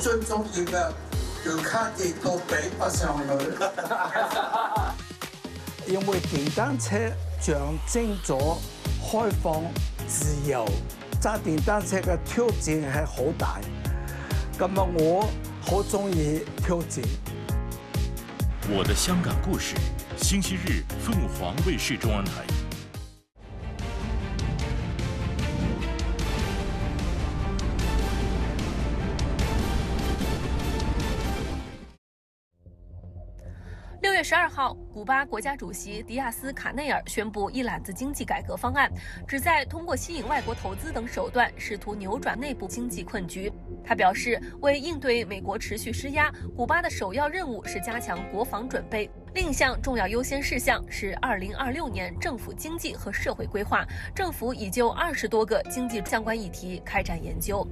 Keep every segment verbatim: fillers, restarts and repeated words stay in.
最重要嘅要卡跌到比不上去。 因為電單車象徵咗開放、自由，揸電單車嘅挑戰係好大。咁啊，我好中意挑戰。 我的香港故事，星期日凤凰卫視中央台。 六月十二号，古巴国家主席迪亚斯卡内尔宣布一揽子经济改革方案，旨在通过吸引外国投资等手段，试图扭转内部经济困局。他表示，为应对美国持续施压，古巴的首要任务是加强国防准备。另一项重要优先事项是二零二六年政府经济和社会规划，政府已就二十多个经济相关议题开展研究。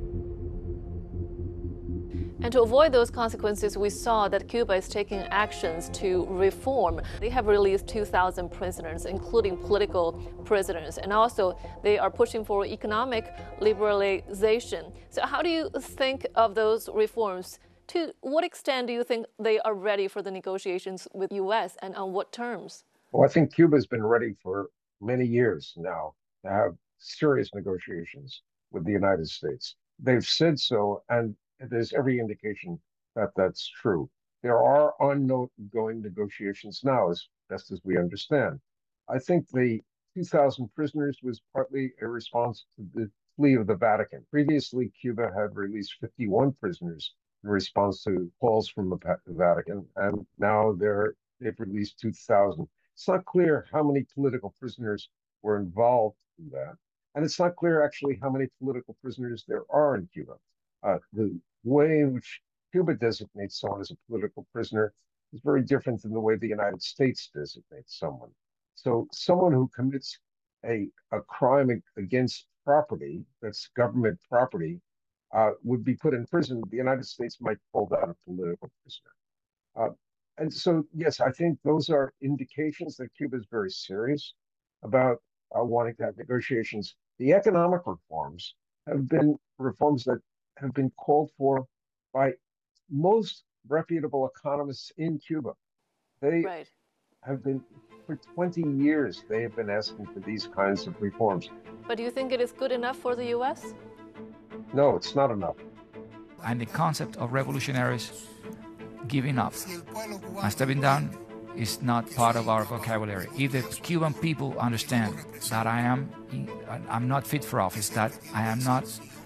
And to avoid those consequences, we saw that Cuba is taking actions to reform. They have released two thousand prisoners, including political prisoners, and also they are pushing for economic liberalization. So how do you think of those reforms? To what extent do you think they are ready for the negotiations with the U S, and on what terms? Well, I think Cuba's been ready for many years now to have serious negotiations with the United States. They've said so, and there's every indication that that's true. There are ongoing negotiations now, as best as we understand. I think the two thousand prisoners was partly a response to the plea of the Vatican. Previously, Cuba had released fifty-one prisoners in response to calls from the Vatican, and now they're, they've released two thousand. It's not clear how many political prisoners were involved in that, and it's not clear actually how many political prisoners there are in Cuba. Uh, the way in which Cuba designates someone as a political prisoner is very different than the way the United States designates someone. So someone who commits a, a crime against property, that's government property, uh, would be put in prison. The United States might call that a political prisoner. Uh, and so, yes, I think those are indications that Cuba is very serious about uh, wanting to have negotiations. The economic reforms have been reforms that have been called for by most reputable economists in Cuba. They right. have been, for twenty years, they have been asking for these kinds of reforms. But do you think it is good enough for the U S? No, it's not enough. And the concept of revolutionaries giving up and stepping down is not part of our vocabulary. If the Cuban people understand that I am, I'm not fit for office, that I am not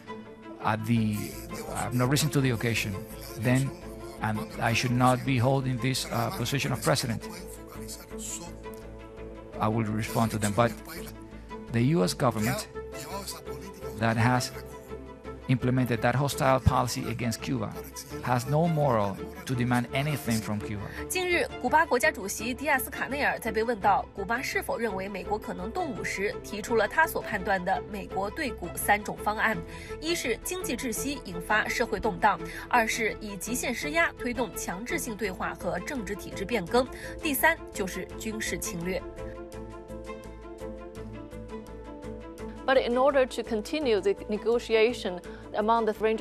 at the, I have no reason to the occasion, then and I should not be holding this uh, position of president, I will respond to them. But the U S government that has implemented that hostile policy against Cuba has no moral to demand anything from Cuba. 近日，古巴国家主席迪亚斯卡内尔在被问到古巴是否认为美国可能动武时，提出了他所判断的美国对古三种方案：一是经济窒息引发社会动荡；二是以极限施压推动强制性对话和政治体制变更；第三就是军事侵略。 But in order to continue the negotiation among the range